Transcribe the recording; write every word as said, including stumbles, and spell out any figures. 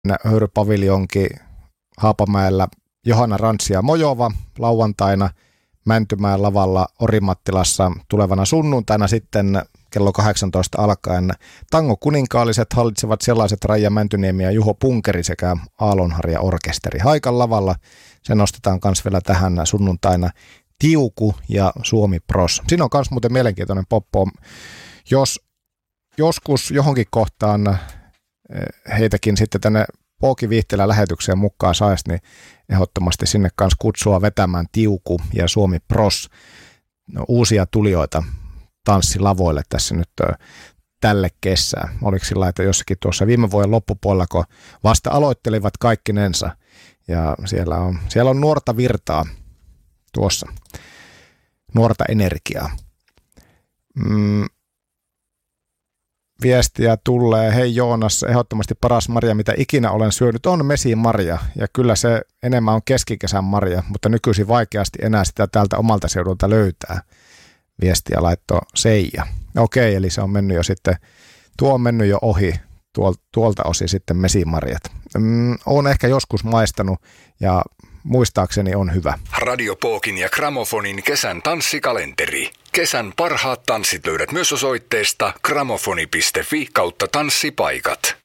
höyrypaviljonki Haapamäellä Johanna Rantsi ja Mojova lauantaina, Mäntymäen lavalla Orimattilassa tulevana sunnuntaina sitten kello kahdeksantoista alkaen Tango Kuninkaalliset hallitsevat sellaiset Raija Mäntyniemi ja Juho Punkeri sekä Aallonharja orkesteri. Haikan lavalla se nostetaan myös vielä tähän sunnuntaina Tiuku ja Suomi Pros. Siinä on myös muuten mielenkiintoinen poppo. Jos joskus johonkin kohtaan heitäkin sitten tänne Pooki Viihtelä lähetykseen mukaan saisi, niin ehdottomasti sinne kanssa kutsua vetämään Tiuku ja Suomi Pros, no, uusia tulijoita tanssilavoille tässä nyt tälle kesään. Oliko sillä, että jossakin tuossa viime vuoden loppupuolella, kun vasta aloittelivat kaikkinensa, ja siellä on, siellä on nuorta virtaa tuossa, nuorta energiaa. Mm. Viestiä tulee, hei Joonas, ehdottomasti paras marja, mitä ikinä olen syönyt, on mesimarja, ja kyllä se enemmän on keskikesän marja, mutta nykyisin vaikeasti enää sitä täältä omalta seudulta löytää. Viestiä laittoi Seija. Okei, eli se on mennyt jo sitten, tuo on mennyt jo ohi, tuolta osin sitten mesimarjat. Mm, olen ehkä joskus maistanut, ja muistaakseni on hyvä. Radio Pookin ja Gramofonin kesän tanssikalenteri. Kesän parhaat tanssit löydät myös osoitteesta gramofoni piste fi kautta tanssipaikat.